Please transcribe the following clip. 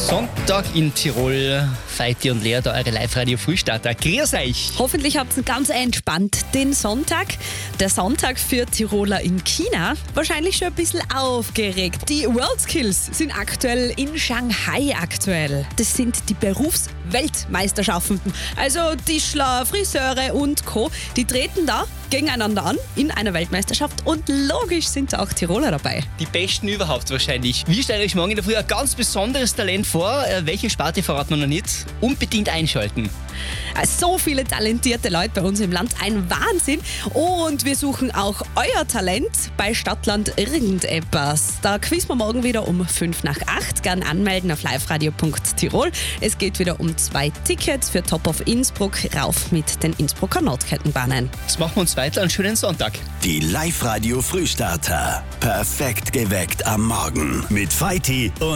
Sonntag in Tirol. Feiti und Lea, da eure Live-Radio-Frühstarter. Grüß euch! Hoffentlich habt ihr ganz entspannt den Sonntag. Der Sonntag für Tiroler in China. Wahrscheinlich schon ein bisschen aufgeregt. Die WorldSkills sind aktuell in Shanghai aktuell. Das sind die Berufsweltmeisterschaften. Also Tischler, Friseure und Co. Die treten da gegeneinander an in einer Weltmeisterschaft und logisch sind da auch Tiroler dabei. Die Besten überhaupt wahrscheinlich. Wir stellen euch morgen in der Früh ein ganz besonderes Talent vor. Welche Sparte verraten wir noch nicht? Unbedingt einschalten. So viele talentierte Leute bei uns im Land, ein Wahnsinn. Und wir suchen auch euer Talent bei Stadtland irgendetwas. Da quizzen wir morgen wieder um 7:55. Gern anmelden auf liveradio.tirol. Es geht wieder um 2 Tickets für Top of Innsbruck rauf mit den Innsbrucker Nordkettenbahnen. Jetzt machen wir uns weiter. Einen schönen Sonntag. Die Live-Radio Frühstarter. Perfekt geweckt am Morgen mit Feiti und